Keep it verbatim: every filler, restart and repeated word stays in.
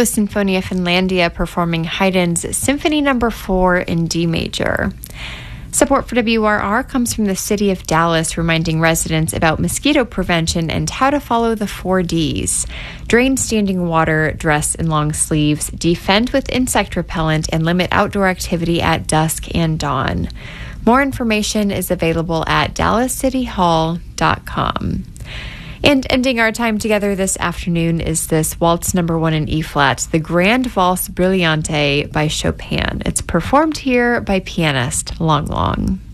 also Sinfonia Finlandia performing Haydn's Symphony Number four in D major. Support for W R R comes from the city of Dallas, reminding residents about mosquito prevention and how to follow the four Ds. Drain standing water, dress in long sleeves, defend with insect repellent, and limit outdoor activity at dusk and dawn. More information is available at dallas city hall dot com. And ending our time together this afternoon is this waltz number one in E-flat, the Grand Valse Brillante by Chopin. It's performed here by pianist Long Long.